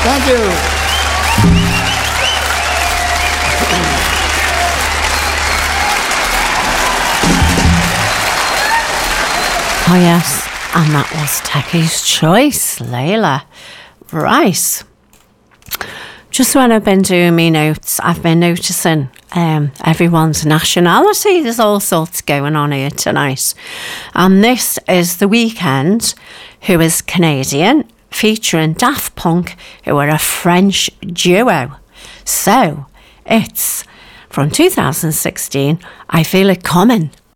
Thank you. Oh yes, and that was Techie's Choice, Layla. Right. Just when I've been doing me notes, I've been noticing everyone's nationality. There's all sorts going on here tonight. And this is The Weeknd, who is Canadian, featuring Daft Punk, who are a French duo. So, it's from 2016, I Feel It Coming.